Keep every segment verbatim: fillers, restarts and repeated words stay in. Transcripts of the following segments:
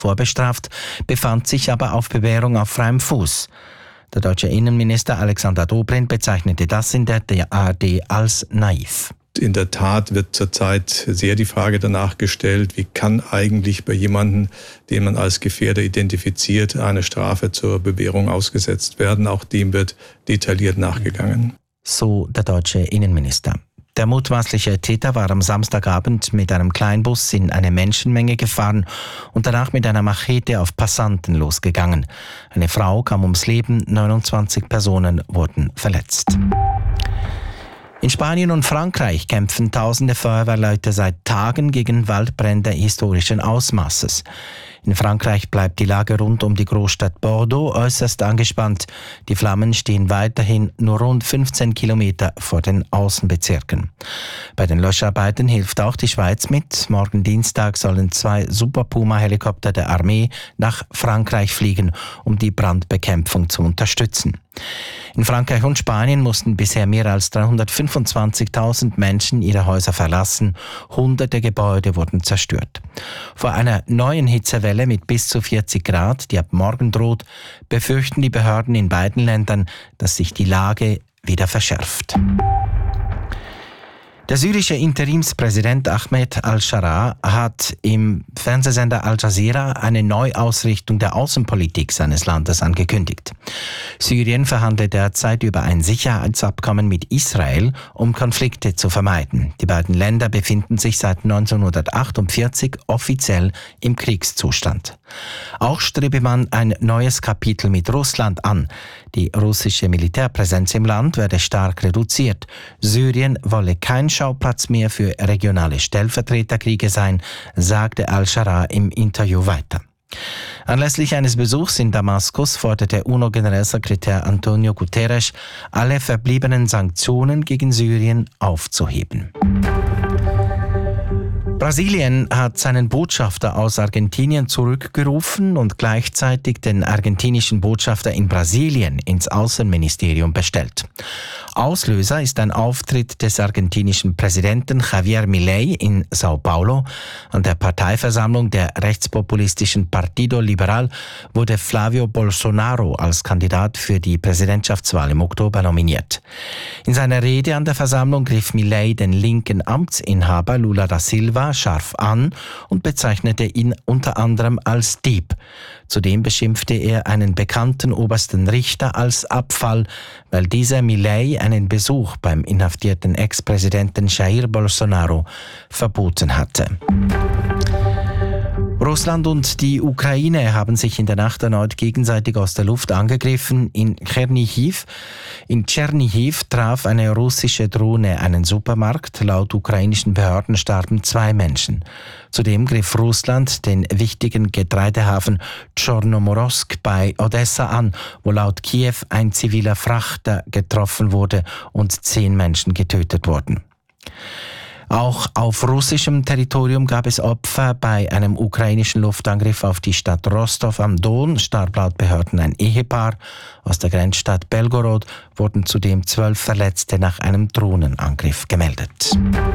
vorbestraft, befand sich aber auf Bewährung auf freiem Fuß. Der deutsche Innenminister Alexander Dobrindt bezeichnete das in der A R D als naiv. In der Tat wird zurzeit sehr die Frage danach gestellt, wie kann eigentlich bei jemandem, den man als Gefährder identifiziert, eine Strafe zur Bewährung ausgesetzt werden. Auch dem wird detailliert nachgegangen. So der deutsche Innenminister. Der mutmaßliche Täter war am Samstagabend mit einem Kleinbus in eine Menschenmenge gefahren und danach mit einer Machete auf Passanten losgegangen. Eine Frau kam ums Leben, neunundzwanzig Personen wurden verletzt. In Spanien und Frankreich kämpfen tausende Feuerwehrleute seit Tagen gegen Waldbrände historischen Ausmaßes. In Frankreich bleibt die Lage rund um die Großstadt Bordeaux äußerst angespannt. Die Flammen stehen weiterhin nur rund fünfzehn Kilometer vor den Außenbezirken. Bei den Löscharbeiten hilft auch die Schweiz mit. Morgen Dienstag sollen zwei Super Puma-Helikopter der Armee nach Frankreich fliegen, um die Brandbekämpfung zu unterstützen. In Frankreich und Spanien mussten bisher mehr als dreihundertfünfundzwanzigtausend Menschen ihre Häuser verlassen. Hunderte Gebäude wurden zerstört. Vor einer neuen Hitzewelle mit bis zu vierzig Grad, die ab morgen droht, befürchten die Behörden in beiden Ländern, dass sich die Lage wieder verschärft. Der syrische Interimspräsident Ahmed al-Sharaa hat im Fernsehsender Al Jazeera eine Neuausrichtung der Außenpolitik seines Landes angekündigt. Syrien verhandelt derzeit über ein Sicherheitsabkommen mit Israel, um Konflikte zu vermeiden. Die beiden Länder befinden sich seit neunzehnhundertachtundvierzig offiziell im Kriegszustand. Auch strebe man ein neues Kapitel mit Russland an. Die russische Militärpräsenz im Land werde stark reduziert. Syrien wolle kein Schauplatz mehr für regionale Stellvertreterkriege sein, sagte al-Sharaa im Interview weiter. Anlässlich eines Besuchs in Damaskus forderte U N O-Generalsekretär Antonio Guterres, alle verbliebenen Sanktionen gegen Syrien aufzuheben. Brasilien hat seinen Botschafter aus Argentinien zurückgerufen und gleichzeitig den argentinischen Botschafter in Brasilien ins Außenministerium bestellt. Auslöser ist ein Auftritt des argentinischen Präsidenten Javier Milei in Sao Paulo. An der Parteiversammlung der rechtspopulistischen Partido Liberal wurde Flavio Bolsonaro als Kandidat für die Präsidentschaftswahl im Oktober nominiert. In seiner Rede an der Versammlung griff Milei den linken Amtsinhaber Lula da Silva scharf an und bezeichnete ihn unter anderem als Dieb. Zudem beschimpfte er einen bekannten obersten Richter als Abfall, weil dieser Milei einen Besuch beim inhaftierten Ex-Präsidenten Jair Bolsonaro verboten hatte. Russland und die Ukraine haben sich in der Nacht erneut gegenseitig aus der Luft angegriffen. In Chernihiv, in Tschernihiv traf eine russische Drohne einen Supermarkt. Laut ukrainischen Behörden starben zwei Menschen. Zudem griff Russland den wichtigen Getreidehafen Tschornomorsk bei Odessa an, wo laut Kiew ein ziviler Frachter getroffen wurde und zehn Menschen getötet wurden. Auch auf russischem Territorium gab es Opfer. Bei einem ukrainischen Luftangriff auf die Stadt Rostov am Don starb laut Behörden ein Ehepaar. Aus der Grenzstadt Belgorod wurden zudem zwölf Verletzte nach einem Drohnenangriff gemeldet.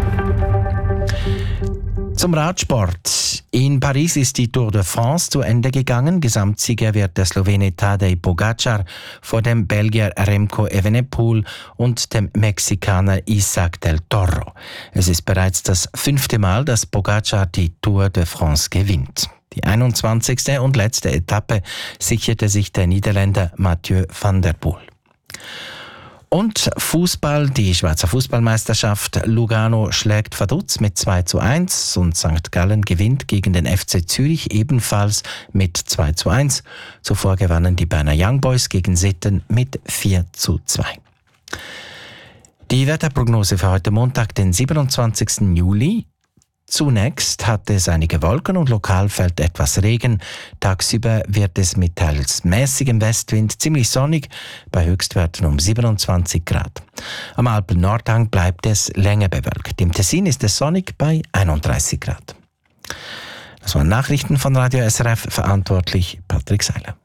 Zum Radsport. In Paris ist die Tour de France zu Ende gegangen. Gesamtsieger wird der Slowene Tadej Pogačar vor dem Belgier Remco Evenepoel und dem Mexikaner Isaac del Toro. Es ist bereits das fünfte Mal, dass Pogačar die Tour de France gewinnt. Die einundzwanzigste und letzte Etappe sicherte sich der Niederländer Mathieu van der Poel. Und Fußball, die Schweizer Fußballmeisterschaft. Lugano schlägt Vaduz mit zwei zu eins und Sankt Gallen gewinnt gegen den F C Zürich ebenfalls mit zwei zu eins. Zuvor gewannen die Berner Young Boys gegen Sitten mit vier zu zwei. Die Wetterprognose für heute Montag, den siebenundzwanzigsten Juli. Zunächst hat es einige Wolken und lokal fällt etwas Regen. Tagsüber wird es mit teils mäßigem Westwind ziemlich sonnig, bei Höchstwerten um siebenundzwanzig Grad. Am Alpen-Nordhang bleibt es länger bewölkt. Im Tessin ist es sonnig bei einunddreißig Grad. Das waren Nachrichten von Radio S R F, verantwortlich Patrick Seiler.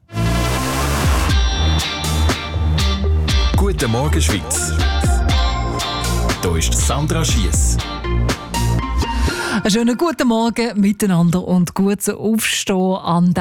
Guten Morgen Schweiz. Hier ist Sandra Schiess. Einen schönen guten Morgen miteinander und gutes Aufstehen an